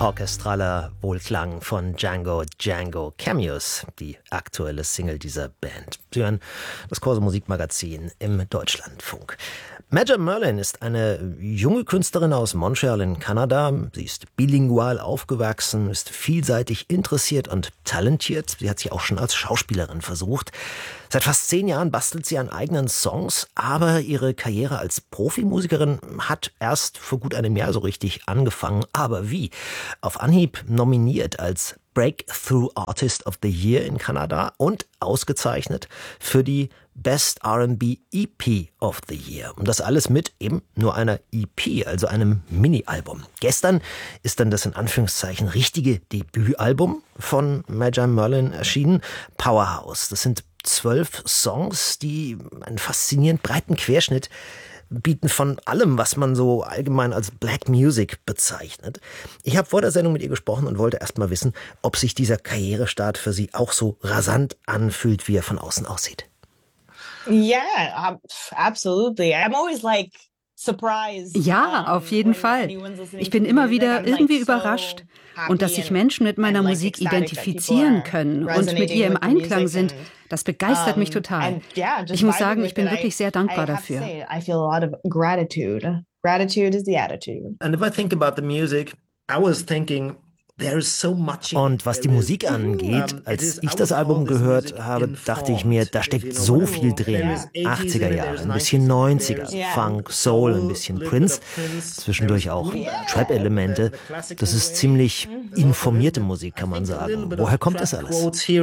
Orchestraler Wohlklang von Django Django Cameos, die aktuelle Single dieser Band. Sie hören das Corso Musikmagazin im Deutschlandfunk. Maja Merlin ist eine junge Künstlerin aus Montreal in Kanada. Sie ist bilingual aufgewachsen, ist vielseitig interessiert und talentiert. Sie hat sich auch schon als Schauspielerin versucht. Seit fast 10 Jahren bastelt sie an eigenen Songs, aber ihre Karriere als Profimusikerin hat erst vor gut einem Jahr so richtig angefangen. Aber wie? Auf Anhieb nominiert als Breakthrough Artist of the Year in Kanada und ausgezeichnet für die Best R&B EP of the Year. Und das alles mit eben nur einer EP, also einem Mini-Album. Gestern ist dann das in Anführungszeichen richtige Debütalbum von Maja Merlin erschienen, Powerhouse. Das sind 12 Songs, die einen faszinierend breiten Querschnitt bieten von allem, was man so allgemein als Black Music bezeichnet. Ich habe vor der Sendung mit ihr gesprochen und wollte erst mal wissen, ob sich dieser Karrierestart für sie auch so rasant anfühlt, wie er von außen aussieht. Yeah, absolutely. I'm always like surprised. Ja, auf jeden Fall. Ich bin immer wieder irgendwie überrascht. Und dass sich Menschen mit meiner Musik identifizieren können und mit ihr im Einklang sind, das begeistert mich total. Ich muss sagen, ich bin wirklich sehr dankbar dafür. Gratitude is the attitude. And if I think about the music, I was thinking Und was die Musik angeht, als ich das Album gehört habe, dachte ich mir, da steckt so viel drin. 80er Jahre, ein bisschen 90er, Funk, Soul, ein bisschen Prince, zwischendurch auch Trap-Elemente. Das ist ziemlich informierte Musik, kann man sagen. Woher kommt das alles?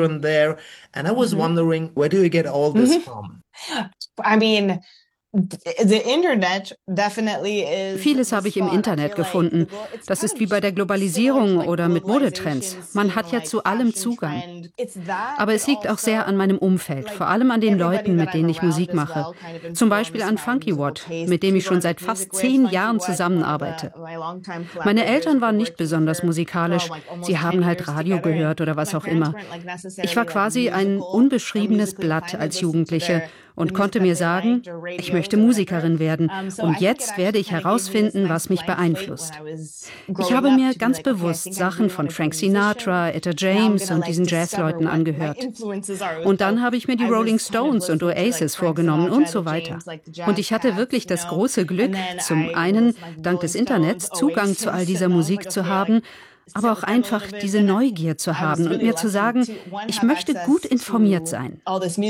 I mean, the internet definitely is. Vieles habe ich im Internet gefunden. Das ist wie bei der Globalisierung oder mit Modetrends. Man hat ja zu allem Zugang. Aber es liegt auch sehr an meinem Umfeld, vor allem an den Leuten, mit denen ich Musik mache. Zum Beispiel an Funky Watt, mit dem ich schon seit fast 10 Jahren zusammenarbeite. Meine Eltern waren nicht besonders musikalisch. Sie haben halt Radio gehört oder was auch immer. Ich war quasi ein unbeschriebenes Blatt als Jugendliche und konnte mir sagen, ich möchte Musikerin werden und jetzt werde ich herausfinden, was mich beeinflusst. Ich habe mir ganz bewusst Sachen von Frank Sinatra, Etta James und diesen Jazzleuten angehört. Und dann habe ich mir die Rolling Stones und Oasis vorgenommen und so weiter. Und ich hatte wirklich das große Glück, zum einen dank des Internets Zugang zu all dieser Musik zu haben, aber auch einfach diese Neugier zu haben und mir zu sagen, ich möchte gut informiert sein.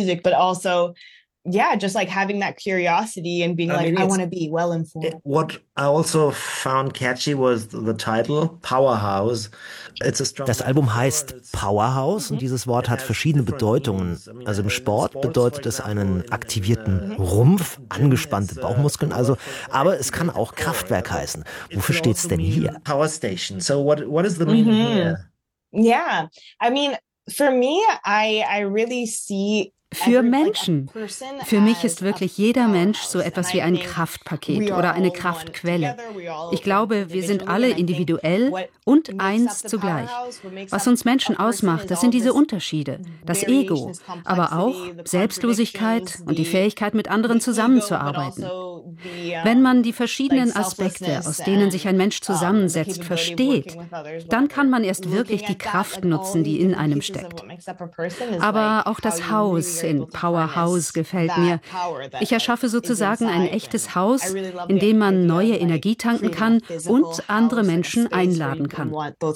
Yeah, just like having that curiosity and being I want to be well informed. What I also found catchy was the title, Powerhouse. Das Album heißt Powerhouse und dieses Wort hat verschiedene Bedeutungen. Also im Sport bedeutet es einen aktivierten Rumpf, angespannte Bauchmuskeln, also, aber es kann auch Kraftwerk heißen. Wofür steht's denn hier? Power Station. So what is the meaning here? Yeah, I mean, for me, I really see für Menschen. Für mich ist wirklich jeder Mensch so etwas wie ein Kraftpaket oder eine Kraftquelle. Ich glaube, wir sind alle individuell und eins zugleich. Was uns Menschen ausmacht, das sind diese Unterschiede, das Ego, aber auch Selbstlosigkeit und die Fähigkeit, mit anderen zusammenzuarbeiten. Wenn man die verschiedenen Aspekte, aus denen sich ein Mensch zusammensetzt, versteht, dann kann man erst wirklich die Kraft nutzen, die in einem steckt. Aber auch das Haus in Powerhouse gefällt mir. Ich erschaffe sozusagen ein echtes Haus, in dem man neue Energie tanken kann und andere Menschen einladen kann.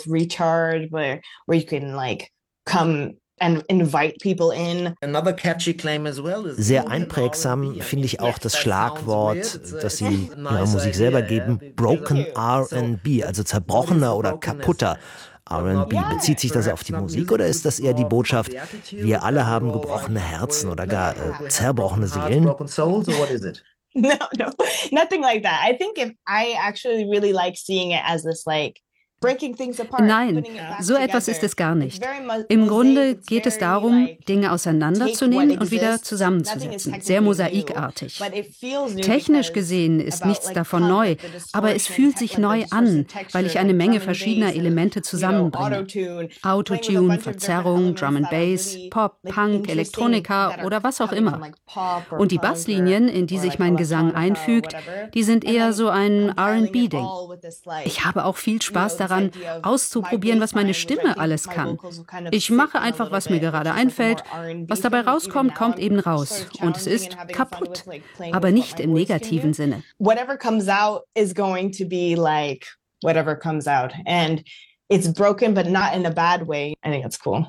Sehr einprägsam finde ich auch das Schlagwort, das Sie Ihrer Musik selber geben, Broken R&B, also zerbrochener oder kaputter R&B. Bezieht sich das auf die Musik oder ist das eher die Botschaft, wir alle haben gebrochene Herzen oder gar zerbrochene Seelen? No, nothing like that. I think I actually really like seeing it as this Nein, so etwas ist es gar nicht. Im Grunde geht es darum, Dinge auseinanderzunehmen und wieder zusammenzusetzen, sehr mosaikartig. Technisch gesehen ist nichts davon neu, aber es fühlt sich neu an, weil ich eine Menge verschiedener Elemente zusammenbringe. Autotune, Verzerrung, Drum and Bass, Pop, Punk, Elektronika oder was auch immer. Und die Basslinien, in die sich mein Gesang einfügt, die sind eher so ein R&B-Ding. Ich habe auch viel Spaß daran, daran, auszuprobieren, was meine Stimme alles kann. Ich mache einfach, was mir gerade einfällt. Was dabei rauskommt, kommt eben raus. Und es ist kaputt, aber nicht im negativen Sinne. Whatever comes out is going to be like whatever comes out. And it's broken, but not in a bad way. I think that's cool.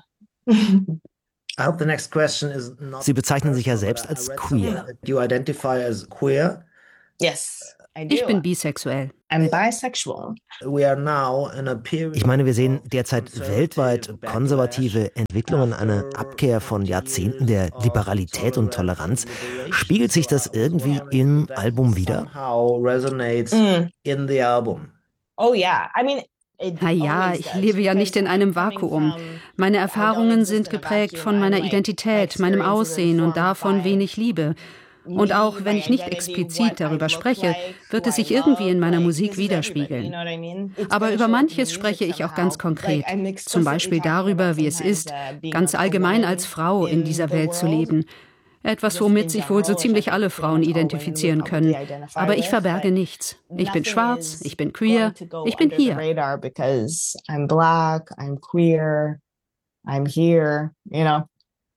I hope the next question is not. Sie bezeichnen sich ja selbst als queer. Do you identify as queer? Yes, I do. Ich bin bisexuell. I'm bisexual. We are now in a period. Ich meine, wir sehen derzeit weltweit konservative Entwicklungen, eine Abkehr von Jahrzehnten der Liberalität und Toleranz. Spiegelt sich das irgendwie im Album wider? Somehow resonates in the album. Oh yeah, I mean. Naja, ich lebe ja nicht in einem Vakuum. Meine Erfahrungen sind geprägt von meiner Identität, meinem Aussehen und davon, wen ich liebe. Und auch wenn ich nicht explizit darüber spreche, wird es sich irgendwie in meiner Musik widerspiegeln. Aber über manches spreche ich auch ganz konkret. Zum Beispiel darüber, wie es ist, ganz allgemein als Frau in dieser Welt zu leben. Etwas, womit sich wohl so ziemlich alle Frauen identifizieren können. Aber ich verberge nichts. Ich bin schwarz, ich bin queer, ich bin hier. I'm black, I'm queer, I'm here, you know.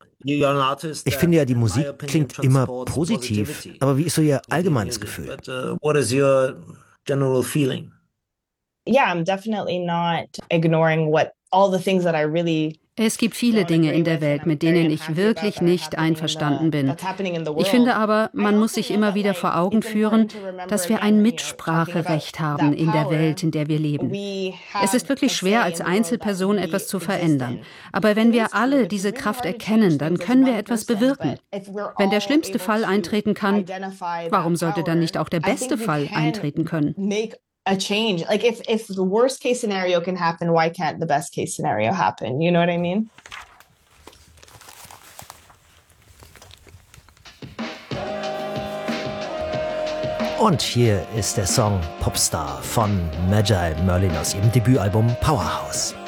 Ich finde ja, die Musik klingt immer positiv. Aber wie ist so Ihr allgemeines Gefühl? What is your general feeling? Yeah, I'm definitely not ignoring all the things that I really. Es gibt viele Dinge in der Welt, mit denen ich wirklich nicht einverstanden bin. Ich finde aber, man muss sich immer wieder vor Augen führen, dass wir ein Mitspracherecht haben in der Welt, in der wir leben. Es ist wirklich schwer, als Einzelperson etwas zu verändern. Aber wenn wir alle diese Kraft erkennen, dann können wir etwas bewirken. Wenn der schlimmste Fall eintreten kann, warum sollte dann nicht auch der beste Fall eintreten können? A change. Like if the worst case scenario can happen, why can't the best case scenario happen? You know what I mean? Und hier ist der Song Popstar von Magi Merlin aus ihrem Debütalbum Powerhouse.